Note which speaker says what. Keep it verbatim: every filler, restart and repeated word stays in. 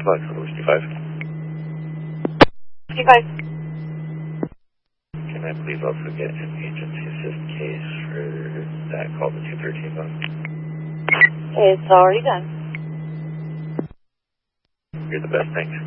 Speaker 1: Flex on Whiskey five.
Speaker 2: Whiskey five.
Speaker 1: Can I please also get an agency assist case for that call to two thirteen one?
Speaker 2: It's already done.
Speaker 1: You're the best, thanks.